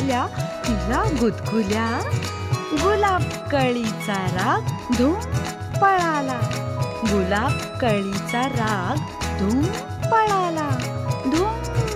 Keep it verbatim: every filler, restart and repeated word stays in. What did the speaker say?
आल्या तिला गुदगुल्या. गुलाब कळीचा राग धूम पळाला. गुलाब कळीचा राग धूम पळाला. धूम